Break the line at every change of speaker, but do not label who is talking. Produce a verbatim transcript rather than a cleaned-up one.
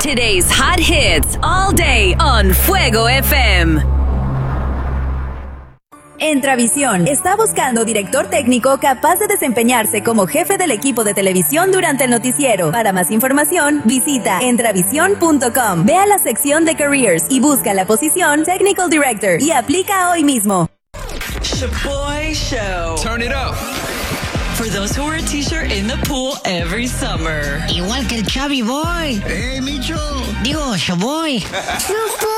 Today's hot hits all day on Fuego F M.
Entravisión está buscando director técnico capaz de desempeñarse como jefe del equipo de televisión durante el noticiero. Para más información, visita entravisión punto com. Ve a la sección de Careers y busca la posición Technical Director y aplica hoy mismo.
Shaboy Show.
Turn it up.
For those who wear a t-shirt in the pool every summer.
Igual que el Chubby Boy.
Hey, Micho.
Digo, Shaboy.